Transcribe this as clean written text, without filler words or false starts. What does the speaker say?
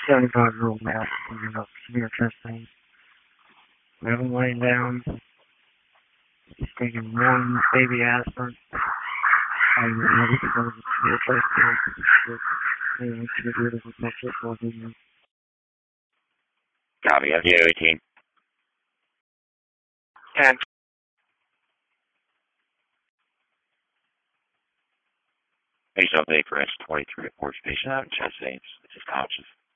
75-year-old male living up severe chest pain. We have him laying down. He's taking one baby aspirin. And ready to go to severe chest pain. And to get rid of as much as possible. Copy, FDO 18. 10. Patient update for S23 reports patient having chest pains. This is conscious.